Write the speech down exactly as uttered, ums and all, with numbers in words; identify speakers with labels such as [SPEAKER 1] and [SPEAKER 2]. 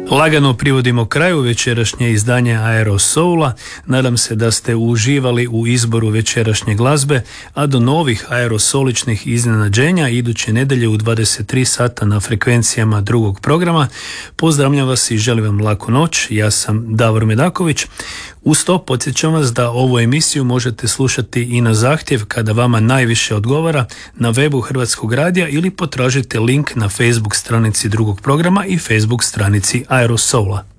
[SPEAKER 1] Lagano privodimo kraju večerašnje izdanje Aerosoula. Nadam se da ste uživali u izboru večerašnje glazbe, a do novih aerosoličnih iznenađenja iduće nedjelje u dvadeset tri sata na frekvencijama drugog programa. Pozdravljam vas i želim vam laku noć. Ja sam Davor Medaković. Uz to podsjećam vas da ovu emisiju možete slušati i na zahtjev kada vama najviše odgovara na webu Hrvatskog radija ili potražite link na Facebook stranici drugog programa i Facebook stranici Aerosoula.